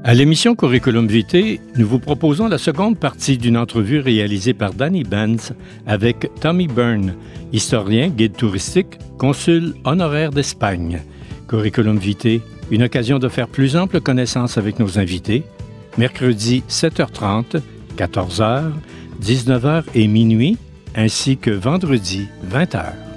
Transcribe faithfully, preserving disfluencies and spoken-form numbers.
À l'émission Curriculum Vitae, nous vous proposons la seconde partie d'une entrevue réalisée par Danny Benz avec Tommy Byrne, historien, guide touristique, consul honoraire d'Espagne. Curriculum Vitae, une occasion de faire plus ample connaissance avec nos invités. Mercredi sept heures trente, quatorze heures, dix-neuf heures et minuit, ainsi que vendredi vingt heures.